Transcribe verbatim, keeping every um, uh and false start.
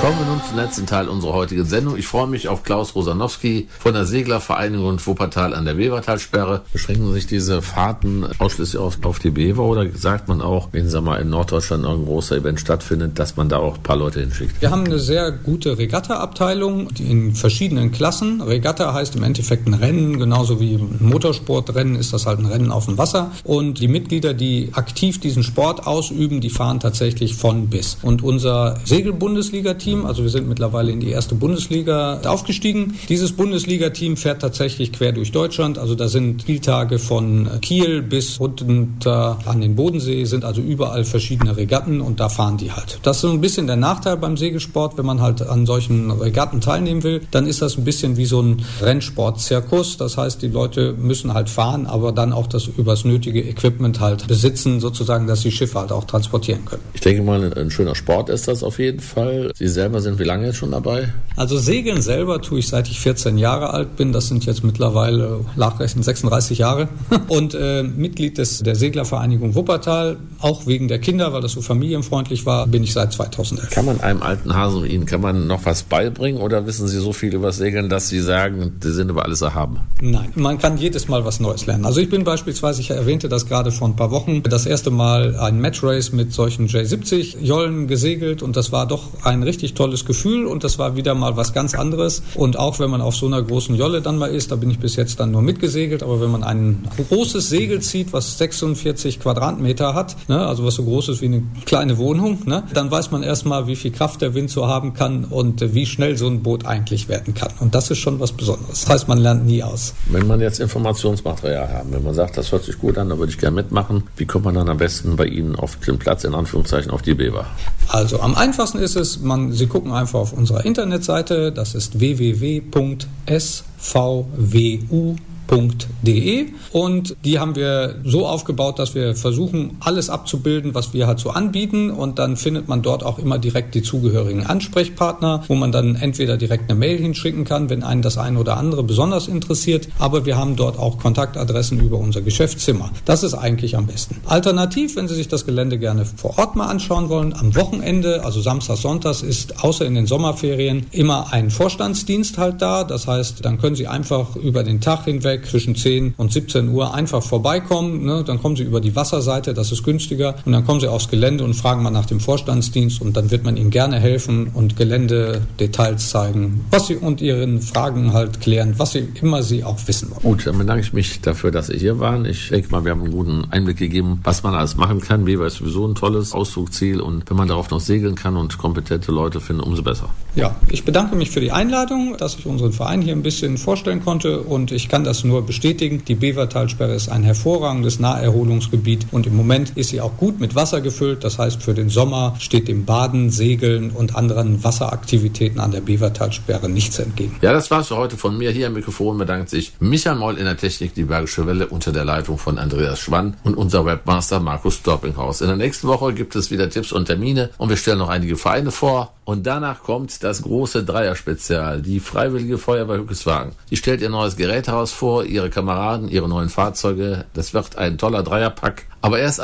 Kommen wir nun zum letzten Teil unserer heutigen Sendung. Ich freue mich auf Klaus Rosanowski von der Seglervereinigung Wuppertal an der Bevertalsperre. Beschränken sich diese Fahrten ausschließlich auf, auf die Bever oder sagt man auch, wenn sag mal, in Norddeutschland ein großer Event stattfindet, dass man da auch ein paar Leute hinschickt? Wir haben eine sehr gute Regatta-Abteilung in verschiedenen Klassen. Regatta heißt im Endeffekt ein Rennen, genauso wie ein Motorsportrennen ist das halt ein Rennen auf dem Wasser. Und die Mitglieder, die aktiv diesen Sport ausüben, die fahren tatsächlich von bis. Und unser Segel-Bundesliga-Team, also wir sind mittlerweile in die erste Bundesliga aufgestiegen. Dieses Bundesliga-Team fährt tatsächlich quer durch Deutschland. Also da sind Spieltage von Kiel bis runter an den Bodensee, sind also überall verschiedene Regatten und da fahren die halt. Das ist so ein bisschen der Nachteil beim Segelsport, wenn man halt an solchen Regatten teilnehmen will, dann ist das ein bisschen wie so ein Rennsport-Zirkus. Das heißt, die Leute müssen halt fahren, aber dann auch das übers nötige Equipment halt besitzen, sozusagen, dass sie Schiffe halt auch transportieren können. Ich denke mal, ein schöner Sport ist das auf jeden Fall. Sie selber sind wie lange jetzt schon dabei? Also Segeln selber tue ich, seit ich vierzehn Jahre alt bin. Das sind jetzt mittlerweile nachgerechnet sechsunddreißig Jahre. Und äh, Mitglied des, der Seglervereinigung Wuppertal, auch wegen der Kinder, weil das so familienfreundlich war, bin ich seit zweitausendelf. Kann man einem alten Hasen wie Ihnen, kann man noch was beibringen oder wissen Sie so viel über das Segeln, dass Sie sagen, Sie sind über alles erhaben? Nein, man kann jedes Mal was Neues lernen. Also ich bin beispielsweise, ich erwähnte das gerade vor ein paar Wochen, das erste Mal ein Matchrace mit solchen J siebzig Jollen gesegelt und das war doch ein richtig tolles Gefühl und das war wieder mal was ganz anderes. Und auch wenn man auf so einer großen Jolle dann mal ist, da bin ich bis jetzt dann nur mitgesegelt, aber wenn man ein großes Segel zieht, was sechsundvierzig Quadratmeter hat, ne, also was so groß ist wie eine kleine Wohnung, ne, dann weiß man erstmal, wie viel Kraft der Wind so haben kann und äh, wie schnell so ein Boot eigentlich werden kann. Und das ist schon was Besonderes. Das heißt, man lernt nie aus. Wenn man jetzt Informationsmaterial haben, wenn man sagt, das hört sich gut an, da würde ich gerne mitmachen, wie kommt man dann am besten bei Ihnen auf den Platz, in Anführungszeichen, auf die Bever? Also am einfachsten ist es, man, Sie gucken einfach auf unserer Internetseite, das ist w w w punkt s v w u punkt d e und die haben wir so aufgebaut, dass wir versuchen, alles abzubilden, was wir halt so anbieten und dann findet man dort auch immer direkt die zugehörigen Ansprechpartner, wo man dann entweder direkt eine Mail hinschicken kann, wenn einen das eine oder andere besonders interessiert, aber wir haben dort auch Kontaktadressen über unser Geschäftszimmer. Das ist eigentlich am besten. Alternativ, wenn Sie sich das Gelände gerne vor Ort mal anschauen wollen, am Wochenende, also Samstag, Sonntags, ist außer in den Sommerferien immer ein Vorstandsdienst halt da, das heißt, dann können Sie einfach über den Tag hinweg zwischen zehn und siebzehn Uhr einfach vorbeikommen, ne? Dann kommen Sie über die Wasserseite, das ist günstiger und dann kommen Sie aufs Gelände und fragen mal nach dem Vorstandsdienst und dann wird man Ihnen gerne helfen und Geländedetails zeigen, was Sie und Ihren Fragen halt klären, was Sie immer Sie auch wissen wollen. Gut, dann bedanke ich mich dafür, dass Sie hier waren. Ich denke mal, wir haben einen guten Einblick gegeben, was man alles machen kann. Bever ist sowieso ein tolles Ausflugsziel und wenn man darauf noch segeln kann und kompetente Leute findet, umso besser. Ja, ich bedanke mich für die Einladung, dass ich unseren Verein hier ein bisschen vorstellen konnte und ich kann das nur bestätigen. Die Bevertalsperre ist ein hervorragendes Naherholungsgebiet und im Moment ist sie auch gut mit Wasser gefüllt. Das heißt, für den Sommer steht dem Baden, Segeln und anderen Wasseraktivitäten an der Bevertalsperre nichts entgegen. Ja, das war's für heute von mir. Hier am Mikrofon bedankt sich Michael Moll in der Technik, die Bergische Welle unter der Leitung von Andreas Schwann und unser Webmaster Markus Doppinghaus. In der nächsten Woche gibt es wieder Tipps und Termine und wir stellen noch einige Vereine vor. Und danach kommt das große Dreier-Spezial, die Freiwillige Feuerwehr Hückeswagen. Die stellt ihr neues Gerätehaus vor, ihre Kameraden, ihre neuen Fahrzeuge. Das wird ein toller Dreierpack. Aber erst